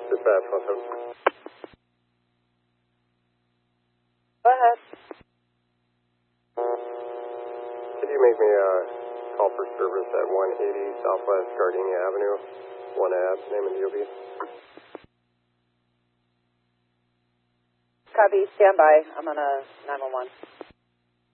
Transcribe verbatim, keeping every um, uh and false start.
Dispatch, one seven. Go ahead. Could you make me a call for service at one eighty Southwest Gardenia Avenue, one A B, name and D O B? Copy, stand by. I'm on a nine one one.